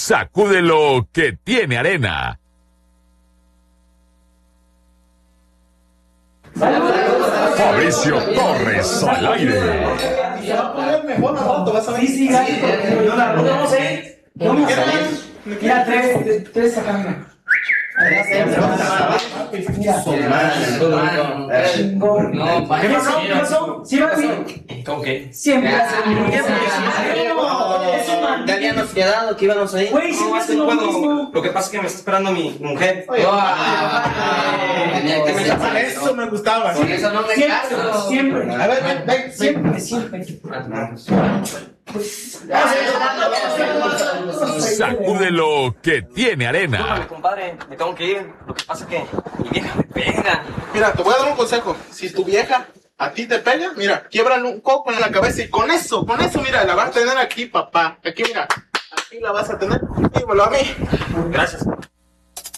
Sacúdelo que tiene arena. Fabricio Torres al aire. Se va a poner mejor la foto, vas a ver. Sí, yo la vamos a ir. Mira, tres acá, mira. Chingón. ¿Qué pasó? ¿Sí va bien? ¿Cómo que? Siempre hace Ya habíamos quedado que íbamos a ir. Güey, siempre hace lo mismo. Lo que pasa es que me está esperando mi mujer. Eso me gustaba. Por eso no me caso. Siempre. A ver, ven. Siempre. Sacúdelo que tiene arena. Discúlpame, compadre, me tengo que ir. Lo que pasa es que mi vieja me pega. Mira, te voy a dar un consejo. Si tu vieja a ti te pega, mira, quiebran un coco en la cabeza y con eso, mira, la vas a tener aquí, papá. Aquí, mira. Aquí la vas a tener. Dímelo a mí. Gracias.